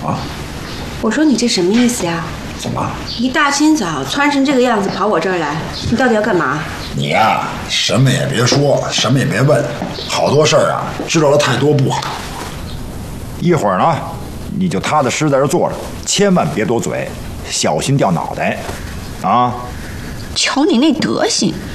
啊？ 我说你这什么意思呀？ 怎么？ 一大清早穿成这个样子跑我这儿来，你到底要干嘛？ 你呀，什么也别说，什么也别问，好多事儿啊，知道了太多不好。 一会儿呢，你就踏踏实实在这坐着，千万别多嘴，小心掉脑袋，啊！ 瞧你那德行！